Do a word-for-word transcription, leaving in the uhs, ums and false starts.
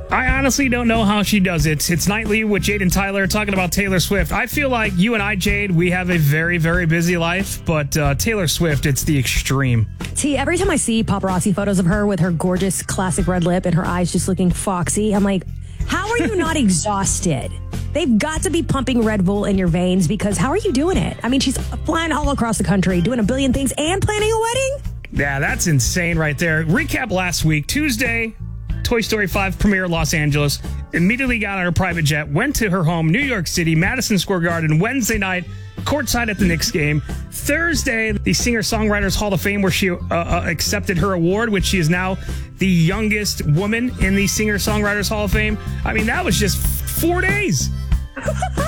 I honestly don't know how she does it. It's Nightly with Jade and Tyler talking about Taylor Swift. I feel like you and I, Jade, we have a very, very busy life, but uh, Taylor Swift, it's the extreme. See, every time I see paparazzi photos of her with her gorgeous classic red lip and her eyes just looking foxy, I'm like, how are you not exhausted? They've got to be pumping Red Bull in your veins because how are you doing it? I mean, she's flying all across the country, doing a billion things and planning a wedding? Yeah, that's insane right there. Recap last week, Tuesday, Toy Story five premiere Los Angeles, immediately got on her private jet, went to her home, New York City, Madison Square Garden, Wednesday night, courtside at the Knicks game. Thursday, the Singer-Songwriters Hall of Fame, where she uh, uh, accepted her award, which she is now the youngest woman in the Singer-Songwriters Hall of Fame. I mean, that was just four days.